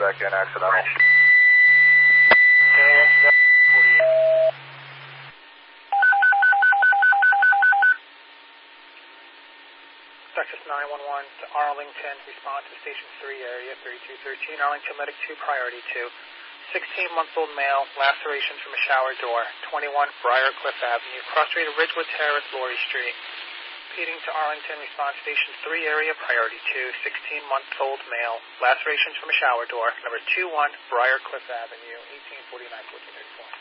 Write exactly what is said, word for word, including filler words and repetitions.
back in accidental. Okay, accidental forty-eight. Texas nine one one to Arlington, respond to Station three area, thirty-two thirteen, Arlington Medic two, priority two. sixteen-month-old male, lacerations from a shower door, twenty-one Briarcliff Avenue, cross street of Ridgewood Terrace, Laurie Street. Repeating to Arlington, response Station three area, priority two, sixteen-month-old male, lacerations from a shower door, number two one Briarcliff Avenue, eighteen forty-nine, fourteen thirty-four.